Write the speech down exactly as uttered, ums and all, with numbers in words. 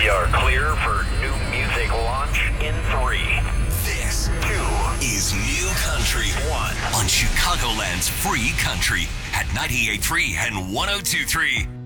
are clear for new music launch in three. This Two. is New Country One. on Chicagoland's Free Country at ninety-eight point three and one oh two point three